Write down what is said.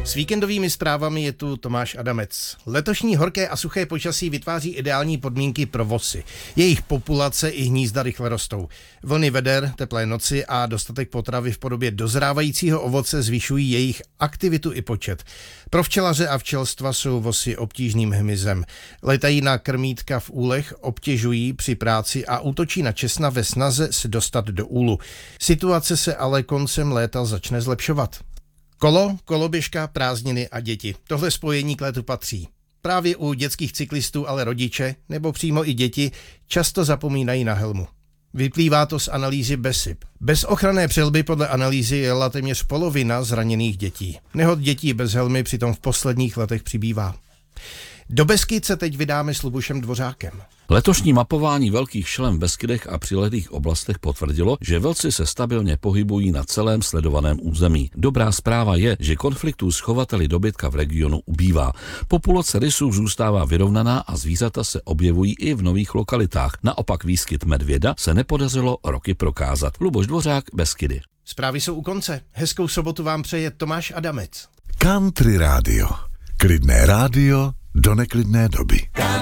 S víkendovými zprávami je tu Tomáš Adamec. Letošní horké a suché počasí vytváří ideální podmínky pro vosy. Jejich populace i hnízda rychle rostou. Vlny veder, teplé noci a dostatek potravy v podobě dozrávajícího ovoce zvyšují jejich aktivitu i počet. Pro včelaře a včelstva jsou vosy obtížným hmyzem. Letají na krmítka v úlech, obtěžují při práci a útočí na česna ve snaze se dostat do úlu. Situace se ale koncem léta začne zlepšovat. Koloběžka, prázdniny a děti. Tohle spojení k létu patří. Právě u dětských cyklistů ale rodiče, nebo přímo i děti, často zapomínají na helmu. Vyplývá to z analýzy BESIP. Bez ochranné přilby podle analýzy jela téměř polovina zraněných dětí. Nehod dětí bez helmy přitom v posledních letech přibývá. Do Beskyd se teď vydáme s Lubošem Dvořákem. Letošní mapování velkých šelem v Beskydech a přilehlých oblastech potvrdilo, že vlci se stabilně pohybují na celém sledovaném území. Dobrá zpráva je, že konfliktů s chovateli dobytka v regionu ubývá. Populace rysů zůstává vyrovnaná a zvířata se objevují i v nových lokalitách. Naopak výskyt medvěda se nepodařilo roky prokázat. Luboš Dvořák, Beskydy. Zprávy jsou u konce. Hezkou sobotu vám přeje Tomáš Adamec. Country rádio. Klidné rádio do neklidné doby.